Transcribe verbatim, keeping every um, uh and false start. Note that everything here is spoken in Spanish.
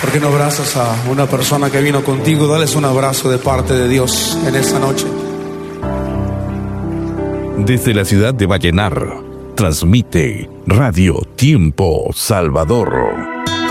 ¿Por qué no abrazas a una persona que vino contigo? Dales un abrazo de parte de Dios en esta noche. Desde la ciudad de Vallenar, transmite Radio Tiempo Salvador.